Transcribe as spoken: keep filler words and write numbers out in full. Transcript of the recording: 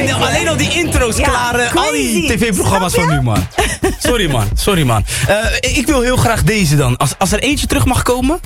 alleen, alleen al die intro's Ja, klaren. Al die crazy. tv-programma's Snap van je? nu, man. Sorry, man. Sorry, man. Uh, ik wil heel graag deze dan. Als, als er eentje terug mag komen.